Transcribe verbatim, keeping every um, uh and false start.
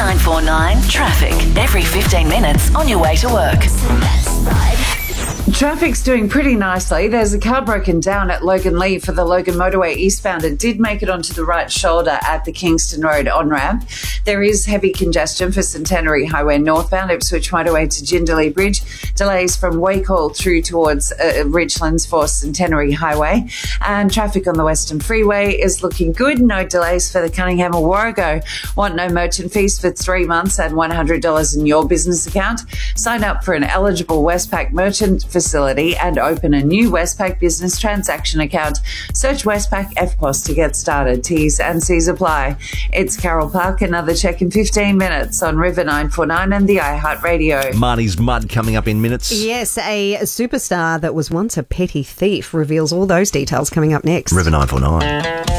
nine four nine Traffic. Every fifteen minutes on your way to work. Traffic's doing pretty nicely. There's a car broken down at Logan Lee for the Logan Motorway eastbound. It did make it onto the right shoulder at the Kingston Road on-ramp. There is heavy congestion for Centenary Highway northbound, Ipswich Motorway to Jindalee Bridge. Delays from Wacol through towards uh, Richlands for Centenary Highway. And traffic on the Western Freeway is looking good. No delays for the Cunningham or Warrego. Want no merchant fees for three months and one hundred dollars in your business account? Sign up for an eligible Westpac merchant facility and open a new Westpac business transaction account. Search Westpac F P O S to get started. T's and C's apply. It's Carol Park. Another check in fifteen minutes on River nine four nine and the iHeartRadio. Marnie's Mud coming up in minutes. Yes, a superstar that was once a petty thief reveals all those details coming up next. River nine four nine.